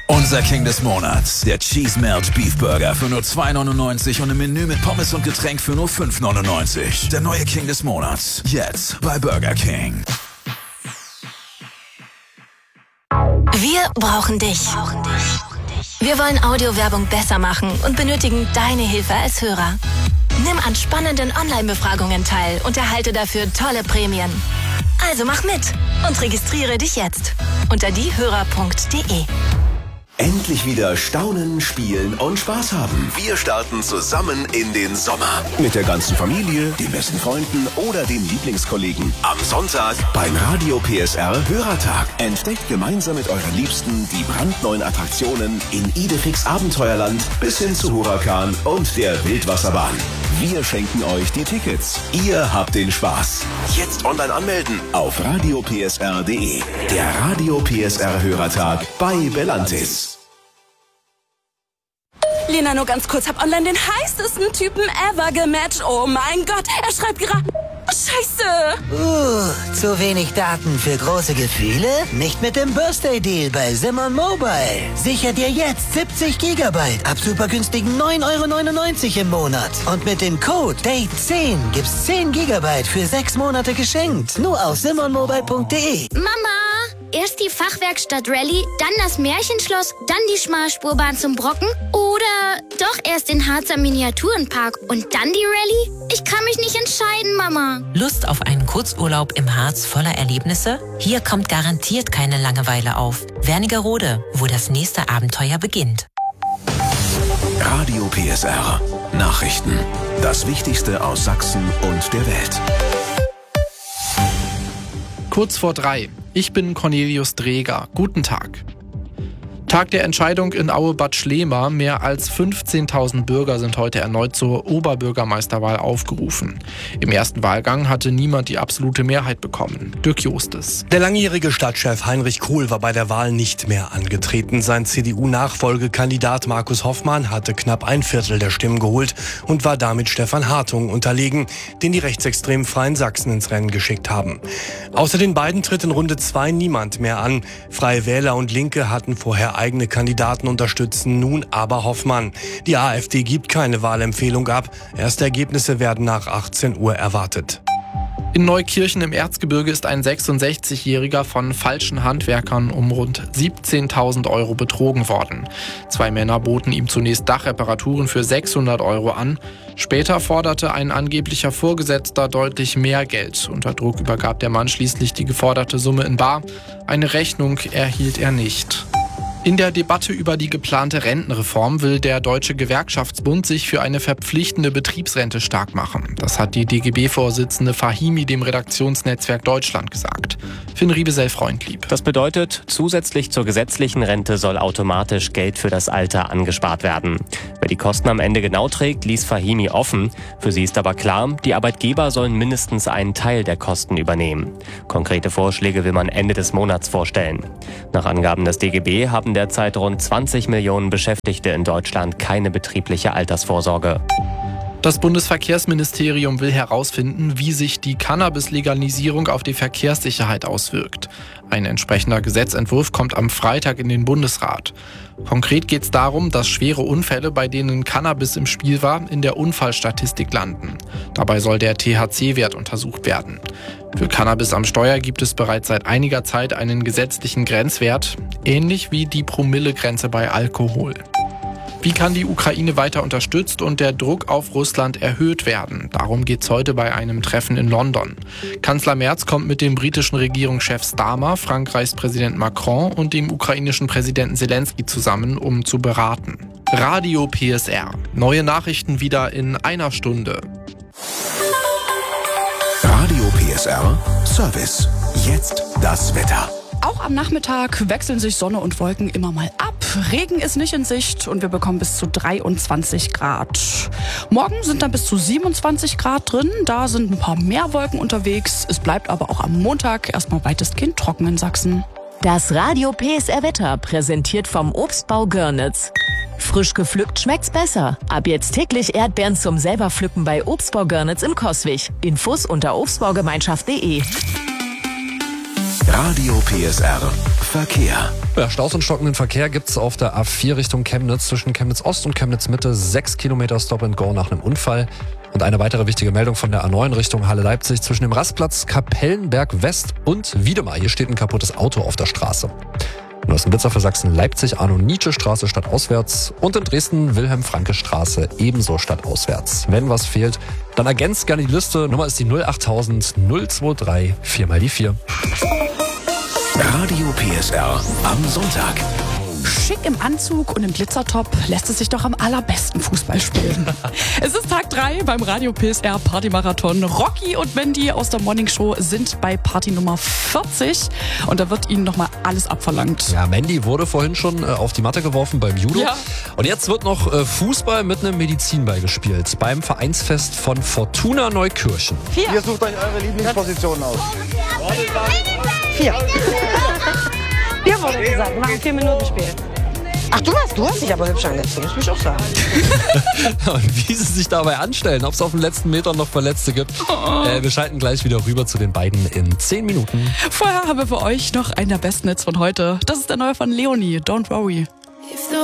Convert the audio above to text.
Unser King des Monats, der Cheese Melt Beef Burger für nur $2,99 und im Menü mit Pommes und Getränk für nur $5,99. Der neue King des Monats, jetzt bei Burger King. Wir brauchen dich. Wir wollen Audiowerbung besser machen und benötigen deine Hilfe als Hörer. Nimm an spannenden Online-Befragungen teil und erhalte dafür tolle Prämien. Also mach mit und registriere dich jetzt unter diehörer.de. Endlich wieder staunen, spielen und Spaß haben. Wir starten zusammen in den Sommer. Mit der ganzen Familie, den besten Freunden oder den Lieblingskollegen. Am Sonntag beim Radio PSR Hörertag. Entdeckt gemeinsam mit euren Liebsten die brandneuen Attraktionen in Idefix Abenteuerland bis hin zu Huracan und der Wildwasserbahn. Wir schenken euch die Tickets. Ihr habt den Spaß. Jetzt online anmelden auf radiopsr.de. Der Radio PSR Hörertag bei Belantis. Lena, nur ganz kurz, hab online den heißesten Typen ever gematcht. Oh mein Gott, er schreibt gerade... Scheiße! Zu wenig Daten für große Gefühle? Nicht mit dem Birthday-Deal bei Simon Mobile. Sicher dir jetzt 70 Gigabyte ab super günstigen 9,99 € im Monat. Und mit dem Code DATE10 gibt's 10 Gigabyte für 6 Monate geschenkt. Nur auf simonmobile.de. Mama! Erst die Fachwerkstatt Rallye, dann das Märchenschloss, dann die Schmalspurbahn zum Brocken oder doch erst den Harzer Miniaturenpark und dann die Rallye? Ich kann mich nicht entscheiden, Mama. Lust auf einen Kurzurlaub im Harz voller Erlebnisse? Hier kommt garantiert keine Langeweile auf. Wernigerode, wo das nächste Abenteuer beginnt. Radio PSR. Nachrichten. Das Wichtigste aus Sachsen und der Welt. Kurz vor 3. Ich bin Cornelius Dreger. Guten Tag. Tag der Entscheidung in Aue-Bad Schlema. Mehr als 15.000 Bürger sind heute erneut zur Oberbürgermeisterwahl aufgerufen. Im ersten Wahlgang hatte niemand die absolute Mehrheit bekommen. Dirk Justes. Der langjährige Stadtchef Heinrich Kohl war bei der Wahl nicht mehr angetreten. Sein CDU-Nachfolgekandidat Markus Hoffmann hatte knapp 1/4 der Stimmen geholt und war damit Stefan Hartung unterlegen, den die rechtsextremen Freien Sachsen ins Rennen geschickt haben. Außer den beiden tritt in Runde 2 niemand mehr an. Freie Wähler und Linke hatten vorher eigene Kandidaten unterstützen, nun aber Hoffmann. Die AfD gibt keine Wahlempfehlung ab. Erste Ergebnisse werden nach 18 Uhr erwartet. In Neukirchen im Erzgebirge ist ein 66-Jähriger von falschen Handwerkern um rund 17.000 € betrogen worden. 2 Männer boten ihm zunächst Dachreparaturen für 600 € an. Später forderte ein angeblicher Vorgesetzter deutlich mehr Geld. Unter Druck übergab der Mann schließlich die geforderte Summe in bar. Eine Rechnung erhielt er nicht. In der Debatte über die geplante Rentenreform will der Deutsche Gewerkschaftsbund sich für eine verpflichtende Betriebsrente stark machen. Das hat die DGB-Vorsitzende Fahimi dem Redaktionsnetzwerk Deutschland gesagt. Finn Riebesell-Freundlieb. Das bedeutet, zusätzlich zur gesetzlichen Rente soll automatisch Geld für das Alter angespart werden. Wer die Kosten am Ende genau trägt, ließ Fahimi offen. Für sie ist aber klar, die Arbeitgeber sollen mindestens einen Teil der Kosten übernehmen. Konkrete Vorschläge will man Ende des Monats vorstellen. Nach Angaben des DGB haben derzeit rund 20 Millionen Beschäftigte in Deutschland keine betriebliche Altersvorsorge. Das Bundesverkehrsministerium will herausfinden, wie sich die Cannabis-Legalisierung auf die Verkehrssicherheit auswirkt. Ein entsprechender Gesetzentwurf kommt am Freitag in den Bundesrat. Konkret geht es darum, dass schwere Unfälle, bei denen Cannabis im Spiel war, in der Unfallstatistik landen. Dabei soll der THC-Wert untersucht werden. Für Cannabis am Steuer gibt es bereits seit einiger Zeit einen gesetzlichen Grenzwert, ähnlich wie die Promillegrenze bei Alkohol. Wie kann die Ukraine weiter unterstützt und der Druck auf Russland erhöht werden? Darum geht es heute bei einem Treffen in London. Kanzler Merz kommt mit dem britischen Regierungschef Starmer, Frankreichs Präsident Macron und dem ukrainischen Präsidenten Zelensky zusammen, um zu beraten. Radio PSR. Neue Nachrichten wieder in einer Stunde. Radio PSR Service. Jetzt das Wetter. Auch am Nachmittag wechseln sich Sonne und Wolken immer mal ab. Regen ist nicht in Sicht und wir bekommen bis zu 23 Grad. Morgen sind dann bis zu 27 Grad drin. Da sind ein paar mehr Wolken unterwegs. Es bleibt aber auch am Montag erstmal weitestgehend trocken in Sachsen. Das Radio PSR Wetter präsentiert vom Obstbau Görnitz. Frisch gepflückt schmeckt's besser. Ab jetzt täglich Erdbeeren zum selber pflücken bei Obstbau Görnitz in Coswig. Infos unter obstbaugemeinschaft.de. Radio PSR Verkehr. Ja, Staus und stockenden Verkehr gibt's auf der A4 Richtung Chemnitz zwischen Chemnitz Ost und Chemnitz Mitte. 6 Kilometer Stop and Go nach einem Unfall. Und eine weitere wichtige Meldung von der A9 Richtung Halle-Leipzig zwischen dem Rastplatz Kapellenberg West und Wiedemar. Hier steht ein kaputtes Auto auf der Straße. Und aus dem Blitzer für Sachsen Leipzig Arno-Nietzsche-Straße stadtauswärts und in Dresden Wilhelm-Franke-Straße ebenso stadtauswärts. Wenn was fehlt, dann ergänzt gerne die Liste. Nummer ist die 08000 023 4x4. Radio PSR am Sonntag. Schick im Anzug und im Glitzertop lässt es sich doch am allerbesten Fußball spielen. Es ist Tag 3 beim Radio PSR Partymarathon. Rocky und Wendy aus der Morningshow sind bei Party Nummer 40 und da wird ihnen nochmal alles abverlangt. Ja, Mandy wurde vorhin schon auf die Matte geworfen beim Judo. Ja. Und jetzt wird noch Fußball mit einem Medizinball gespielt beim Vereinsfest von Fortuna Neukirchen. 4. Ihr sucht euch eure Lieblingspositionen aus. 4. 4 wurde gesagt, wir machen 4 Minuten Spiel. Ach, du hast dich aber hübsch angezogen, das will ich auch sagen. Und wie sie sich dabei anstellen, ob es auf den letzten Metern noch Verletzte gibt. Wir schalten gleich wieder rüber zu den beiden in 10 Minuten. Vorher haben wir für euch noch einen der besten Hits von heute. Das ist der neue von Leonie, Don't Worry.